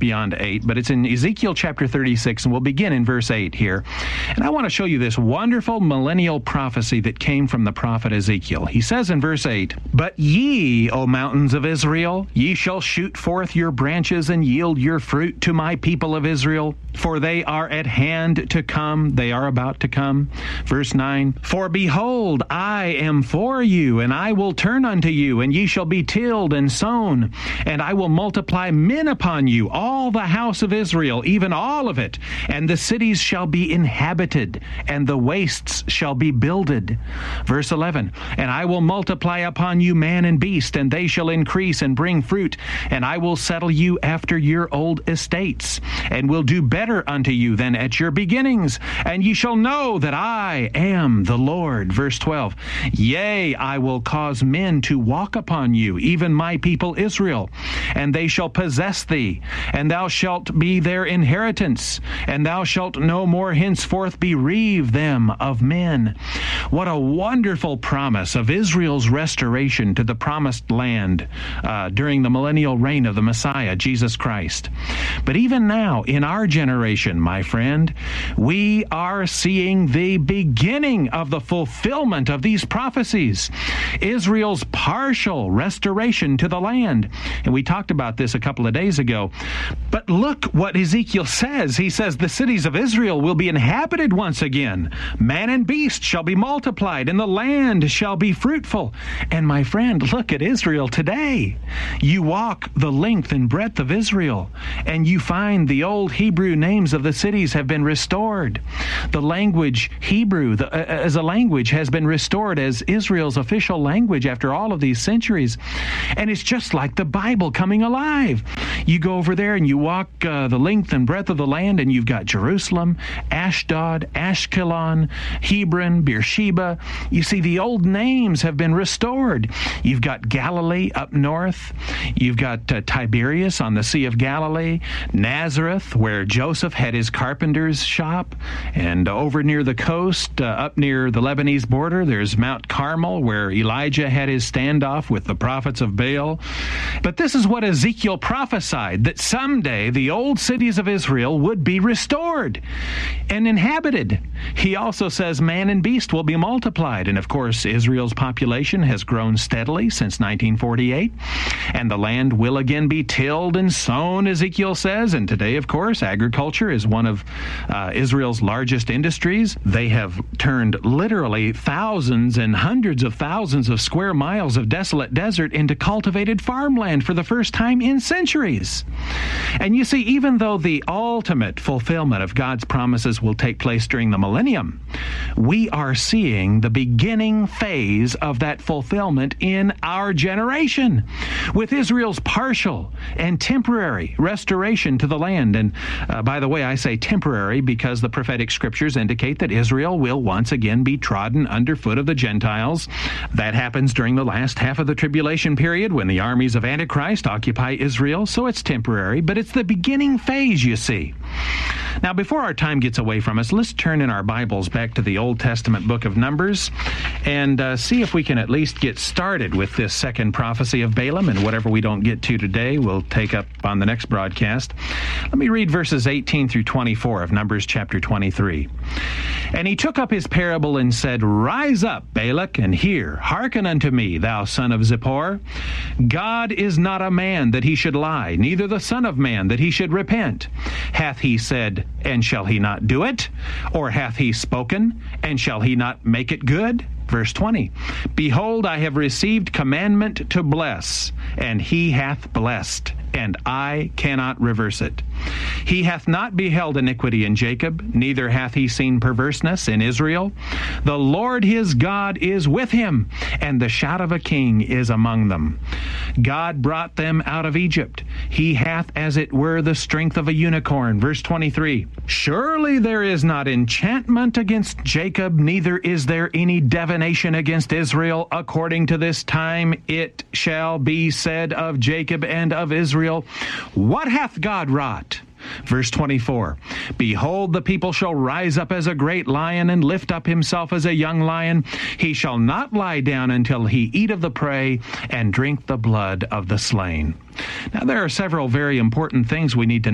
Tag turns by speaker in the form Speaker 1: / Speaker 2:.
Speaker 1: beyond 8, but it's in Ezekiel chapter 36, and we'll begin in verse 8 here. And I want to show you this wonderful millennial prophecy that came from the prophet Ezekiel. He says in verse 8, "But ye, O mountains of Israel, ye shall shoot forth your branches and yield your fruit to my people of Israel, for they are at hand to come," they are about to come. Verse 9, "For behold, I am for you, and I will turn unto you, and ye shall be tilled and sown, and I will multiply men upon you, all the house of Israel, even all of it, and the cities shall be inhabited, and the wastes shall be builded." Verse 11, "And I will multiply upon you man and beast, and they shall increase and bring fruit, and I will settle you after your old estates, and will do better unto you than at your beginnings, and ye shall know that I am the Lord." Verse 12, "Yea, I will cause men to walk upon you, even my people Israel, and they shall possess thee, and thou shalt be their inheritance, and thou shalt no more henceforth bereave them of men." What a wonderful promise of Israel's restoration to the promised land during the millennial reign of the Messiah, Jesus Christ. But even now, in our generation, my friend, we are seeing the beginning of the fulfillment of these prophecies. Israel's partial restoration to the land. And we talked about this a couple of days ago. But look what Ezekiel says. He says, the cities of Israel will be inhabited once again. Man and beast shall be multiplied, and the land shall be fruitful. And my friend, look at Israel today. You walk the length and breadth of Israel, and you find the old Hebrew names of the cities have been restored. The language Hebrew as a language has been restored as Israel's official language after all of these centuries. And it's just like the Bible coming alive. You go over there and you walk the length and breadth of the land, and you've got Jerusalem, Ashdod, Ashkelon, Hebron, Beersheba. You see, the old names have been restored. You've got Galilee up north. You've got Tiberias on the Sea of Galilee, Nazareth, where Joseph had his carpenter's shop, and over near the coast, up near the Lebanese border, there's Mount Carmel, where Elijah had his standoff with the prophets of Baal. But this is what Ezekiel prophesied, that someday the old cities of Israel would be restored and inhabited. He also says man and beast will be multiplied. And of course, Israel's population has grown steadily since 1948. And the land will again be tilled and sown, Ezekiel says. And today, of course, agriculture is one of Israel's largest industries. They have turned literally thousands and hundreds of thousands of square miles of desolate desert into cultivated farmland for the first time in centuries. And you see, even though the ultimate fulfillment of God's promises will take place during the millennium, we are seeing the beginning phase of that fulfillment in our generation, with Israel's partial and temporary restoration to the land. And by the way, I say temporary because the prophetic scriptures indicate that Israel will once again be trodden underfoot of the Gentiles. That happens during the last half of the tribulation period when the armies of Antichrist occupy Israel. So it's temporary, but it's the beginning phase, you see. Now, before our time gets away from us, let's turn in our Bibles back to the Old Testament book of Numbers and see if we can at least get started with this second prophecy of Balaam, and whatever we don't get to today, we'll take up on the next broadcast. Let me read verses 18 through 24 of Numbers chapter 23. "And he took up his parable and said, Rise up, Balak, and hear. Hearken unto me, thou son of Zippor. God is not a man that he should lie, neither the son of man that he should repent. Hath he said, and shall he not do it? Or hath he spoken, and shall he not make it good? Verse 20, Behold, I have received commandment to bless, and he hath blessed, and I cannot reverse it. He hath not beheld iniquity in Jacob, neither hath he seen perverseness in Israel. The Lord his God is with him, and the shout of a king is among them. God brought them out of Egypt. He hath as it were the strength of a unicorn. Verse 23, Surely there is not enchantment against Jacob, neither is there any divination against Israel. According to this time it shall be said of Jacob and of Israel, What hath God wrought? Verse 24, Behold, the people shall rise up as a great lion, and lift up himself as a young lion. He shall not lie down until he eat of the prey, and drink the blood of the slain. Now, there are several very important things we need to